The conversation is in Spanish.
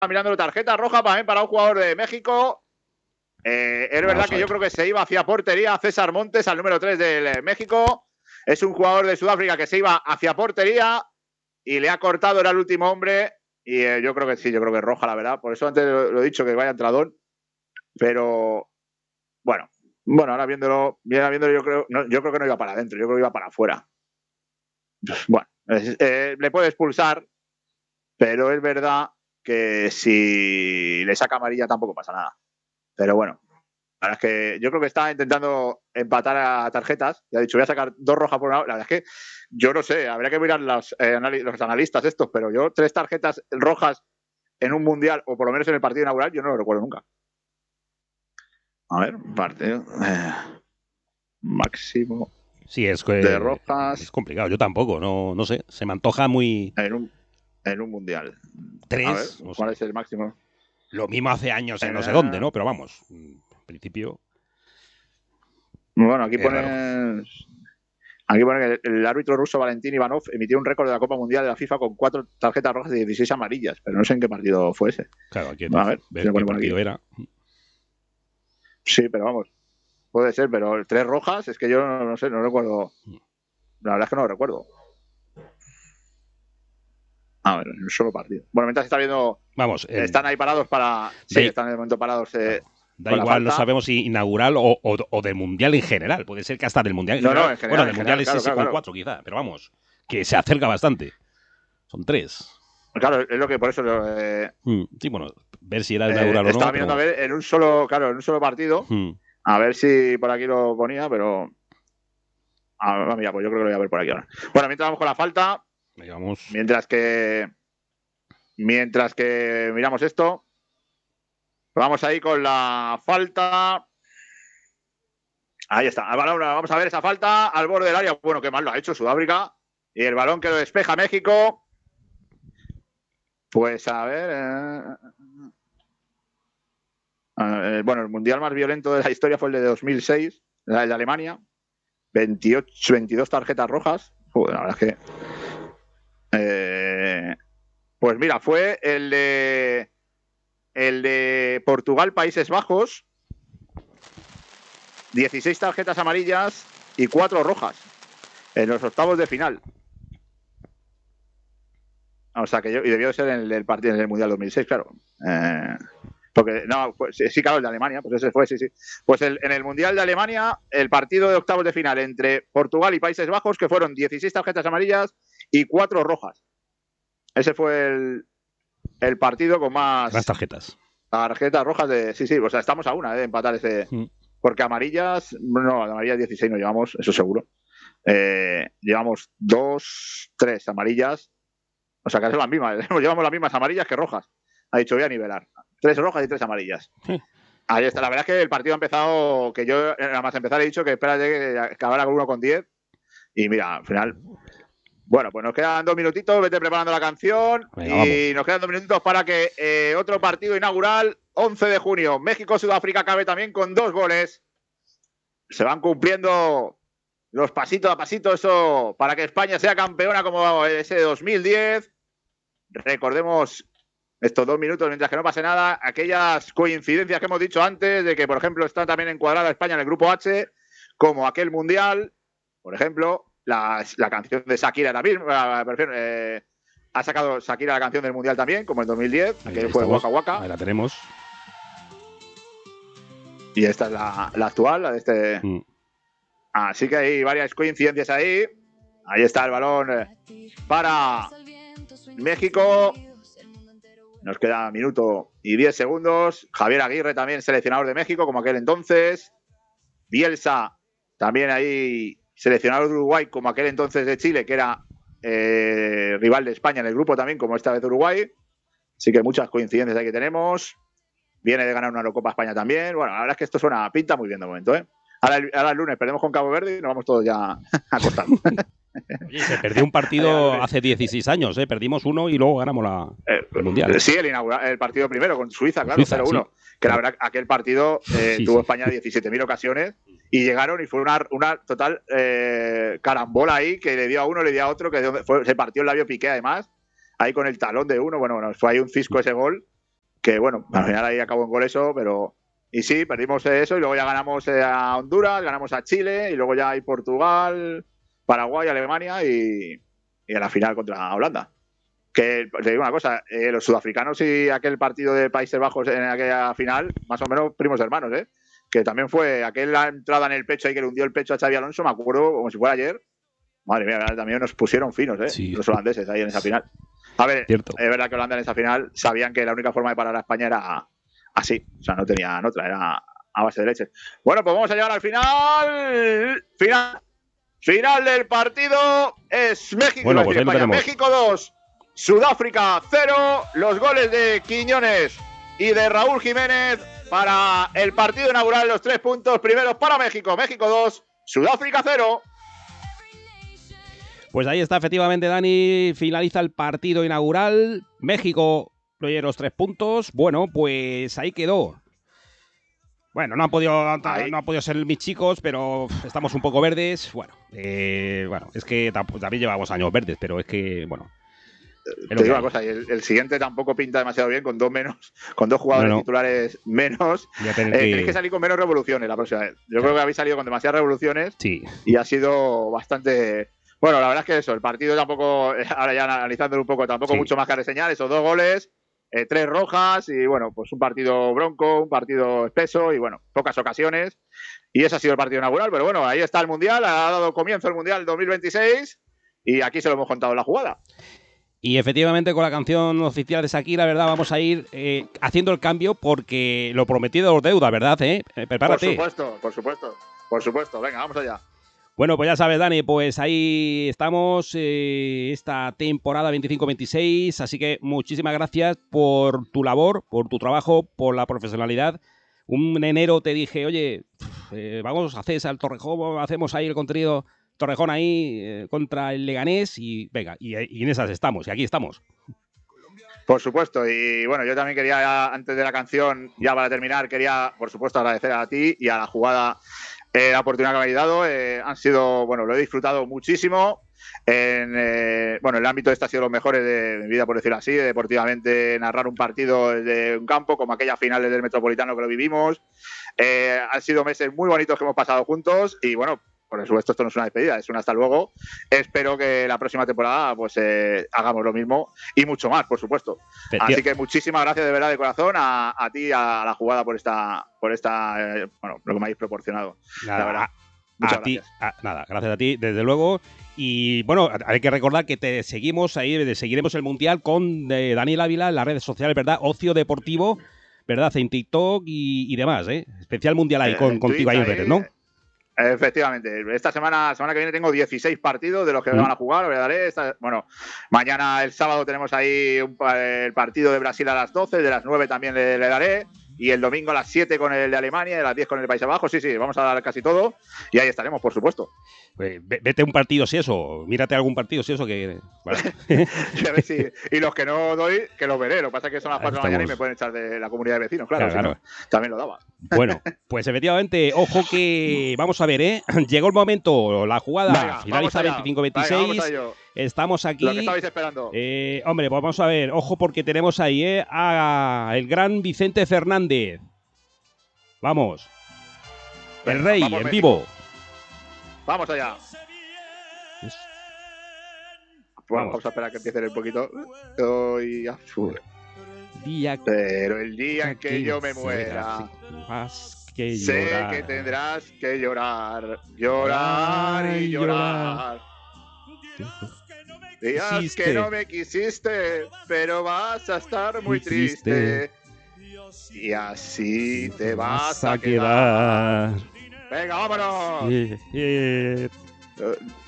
mirándolo, tarjeta roja también para un jugador de México. Es verdad que yo creo que se iba hacia portería César Montes, al número 3 del México. Es un jugador de Sudáfrica que se iba hacia portería y le ha cortado, era el último hombre. Y yo creo que sí, yo creo que es roja, la verdad. Por eso antes lo he dicho, que vaya entradón. Pero bueno, ahora viéndolo yo creo que no iba para adentro, yo creo que iba para afuera. Bueno, le puede expulsar, pero es verdad que si le saca amarilla tampoco pasa nada. Pero bueno, la verdad es que yo creo que está intentando empatar a tarjetas. Ya he dicho, voy a sacar 2 rojas por una. La verdad es que yo no sé, habría que mirar los analistas estos, pero yo 3 tarjetas rojas en un mundial, o por lo menos en el partido inaugural, yo no lo recuerdo nunca. A ver, partido máximo. Sí, es que de rojas. Es complicado, yo tampoco, no sé, se me antoja muy... En un mundial. 3. A ver, ¿cuál es el máximo? Lo mismo hace años en no sé dónde, ¿no? Pero vamos, en principio... Bueno, aquí pone que el árbitro ruso Valentín Ivanov emitió un récord de la Copa Mundial de la FIFA con 4 tarjetas rojas y 16 amarillas, pero no sé en qué partido fue ese. Claro, aquí a ver qué partido era. Sí, pero vamos, puede ser, pero 3 rojas, es que yo no sé, no recuerdo. La verdad es que no lo recuerdo. A ver, en un solo partido. Bueno, mientras está viendo... Vamos. Están ahí parados para... Sí, están en el momento parados... Da igual, no sabemos si inaugural o del Mundial en general. Puede ser que hasta del Mundial en general. No, en general. Bueno, del Mundial es con 4 quizá, pero vamos, que se acerca bastante. Son 3. Claro, es lo que por eso... sí, bueno, ver si era inaugural o no. Estaba viendo a ver en un solo partido. A ver si por aquí lo ponía, pero... mira, pues yo creo que lo voy a ver por aquí ahora. Bueno, mientras vamos con la falta... Mientras que miramos esto, vamos ahí con la falta. Ahí está. Vamos a ver esa falta al borde del área. Bueno, qué mal lo ha hecho Sudáfrica. Y el balón que lo despeja México. Pues a ver. Bueno, el mundial más violento de la historia fue el de 2006, el de Alemania. 22 tarjetas rojas. Joder, la verdad es que. Pues mira, fue el de Portugal, Países Bajos. 16 tarjetas amarillas y 4 rojas en los octavos de final. O sea que y debió ser en el partido en el Mundial 2006, claro. Porque no, pues, sí, claro, el de Alemania, pues ese fue, sí. Pues en el Mundial de Alemania, el partido de octavos de final entre Portugal y Países Bajos, que fueron 16 tarjetas amarillas y 4 rojas. Ese fue el partido con más tarjetas rojas de... Sí, o sea, estamos a una de empatar ese... Porque amarillas, no, amarillas 16 no llevamos, eso seguro. Llevamos 2, 3 amarillas. O sea, que es las mismas. Llevamos las mismas amarillas que rojas. Ha dicho, voy a nivelar. 3 rojas y 3 amarillas. Ahí está. La verdad es que el partido ha empezado, que yo nada más empezar he dicho que espérate que acabara con 1 con 10. Y mira, al final... Bueno, pues nos quedan 2 minutitos, vete preparando la canción. Venga, y nos quedan 2 minutitos para que otro partido inaugural, 11 de junio, México-Sudáfrica, acabe también con 2 goles. Se van cumpliendo los pasitos a pasito, eso para que España sea campeona como ese de 2010. Recordemos estos 2 minutos, mientras que no pase nada, aquellas coincidencias que hemos dicho antes, de que, por ejemplo, está también encuadrada España en el grupo H, como aquel mundial, por ejemplo. La canción de Shakira también, ha sacado Shakira la canción del mundial también, como en 2010, que fue Waka Waka. Ahí la tenemos. Y esta es la actual, la de este. Así que hay varias coincidencias ahí. Ahí está el balón para México. Nos queda 1 minuto y 10 segundos. Javier Aguirre también seleccionador de México, como aquel entonces. Bielsa también ahí seleccionador de Uruguay, como aquel entonces de Chile, que era rival de España en el grupo también, como esta vez de Uruguay. Así que muchas coincidencias ahí que tenemos. Viene de ganar una Eurocopa España también. Bueno, la verdad es que esto pinta muy bien de momento, ¿eh? Ahora el lunes perdemos con Cabo Verde y nos vamos todos ya a cortar. Oye, se perdió un partido hace 16 años, ¿eh? Perdimos 1 y luego ganamos el Mundial. Sí, el partido primero con Suiza, claro, 0-1. Sí. Que la verdad, aquel partido tuvo España 17.000 ocasiones y llegaron y fue una total carambola ahí que le dio a uno, le dio a otro, que se partió el labio Piqué además, ahí con el talón de uno. Bueno, fue ahí un cisco ese gol. que bueno, al final ahí acabó en gol eso, pero... Y sí, perdimos eso y luego ya ganamos a Honduras, ganamos a Chile y luego ya hay Portugal, Paraguay, Alemania y a la final contra Holanda. Que te digo una cosa, los sudafricanos y aquel partido de Países Bajos en aquella final, más o menos primos hermanos, que también fue aquella entrada en el pecho ahí que le hundió el pecho a Xabi Alonso, me acuerdo como si fuera ayer. Madre mía, también nos pusieron finos, Sí. los holandeses ahí en esa final. A ver, Cierto. es verdad que Holanda en esa final sabían que la única forma de parar a España era así, o sea, no tenían otra, era a base de leche. Bueno, pues vamos a llegar al final del partido. Es México, bueno, pues España. México 2, Sudáfrica 0, los goles de Quiñones y de Raúl Jiménez para el partido inaugural, los 3 puntos primeros para México. México 2, Sudáfrica 0. Pues ahí está, efectivamente, Dani, finaliza el partido inaugural. México oye, los 3 puntos. Bueno, pues ahí quedó. Bueno, no han podido ser mis chicos, pero estamos un poco verdes. Bueno, es que también llevamos años verdes, pero es que, bueno. Te digo una cosa, y el siguiente tampoco pinta demasiado bien, con dos jugadores titulares menos. Tenéis que salir con menos revoluciones la próxima vez. Yo creo que habéis salido con demasiadas revoluciones y ha sido bastante... Bueno, la verdad es que eso, el partido tampoco, ahora ya analizándolo un poco, tampoco mucho más que reseñar, esos 2 goles, 3 rojas y bueno, pues un partido bronco, un partido espeso y bueno, pocas ocasiones. Y ese ha sido el partido inaugural, pero bueno, ahí está el Mundial, ha dado comienzo el Mundial 2026 y aquí se lo hemos contado en la jugada. Y efectivamente con la canción oficial de Shakira, ¿verdad? Vamos a ir haciendo el cambio porque lo prometido es deuda, ¿verdad? Prepárate. Por supuesto. Venga, vamos allá. Bueno, pues ya sabes, Dani, pues ahí estamos esta temporada 25-26, así que muchísimas gracias por tu labor, por tu trabajo, por la profesionalidad. Un enero te dije, oye, vamos a hacer al Torrejón, hacemos ahí el contenido Torrejón ahí contra el Leganés y venga, y en esas estamos, y aquí estamos. Por supuesto, y bueno, yo también quería, antes de la canción, ya para terminar, quería, por supuesto, agradecer a ti y a la jugada la oportunidad que me habéis dado. Han sido, bueno, lo he disfrutado muchísimo. Bueno, el ámbito este ha sido los mejores de mi vida, por decirlo así, deportivamente, narrar un partido de un campo, como aquellas finales del Metropolitano que lo vivimos. Han sido meses muy bonitos que hemos pasado juntos y bueno, por supuesto esto no es una despedida, es un hasta luego. Espero que la próxima temporada pues hagamos lo mismo y mucho más, por supuesto. Así que muchísimas gracias de verdad de corazón a ti, a la jugada por esta bueno, lo que me habéis proporcionado. Nada, la verdad. Muchas gracias. Gracias. Gracias a ti, desde luego. Y bueno, hay que recordar que te seguimos ahí, seguiremos el Mundial con Daniel Ávila en las redes sociales, ¿verdad? Ocio Deportivo, ¿verdad? En TikTok y demás, ¿eh? Especial Mundial ahí contigo ahí en redes, ¿no? Efectivamente. Esta semana que viene tengo 16 partidos de los que me van a jugar. Os daré bueno, mañana el sábado tenemos ahí el partido de Brasil a las 12, de las 9 también le daré. Y el domingo a las 7 con el de Alemania y a las 10 con el Países Bajos. Sí, vamos a dar casi todo. Y ahí estaremos, por supuesto. Pues vete un partido si eso. Mírate algún partido si eso que... Vale. Y los que no doy, que los veré. Lo que pasa es que son las 4 de la mañana y me pueden echar de la comunidad de vecinos. Claro. No, también lo daba. Bueno, pues efectivamente, ojo que... Vamos a ver, Llegó el momento. La jugada finaliza 25-26. Estamos aquí. Lo que estabais esperando. Hombre, pues vamos a ver. Ojo porque tenemos ahí a el gran Vicente Fernández. Vamos. El rey, en vivo. Vamos allá. Bueno, vamos a esperar a que empiece un poquito. Hoy azul. Pero el día en que yo me muera, sé que tendrás que llorar. Llorar y llorar. Días que no me quisiste, pero vas a estar muy triste. Y así te vas a quedar. Venga, vámonos.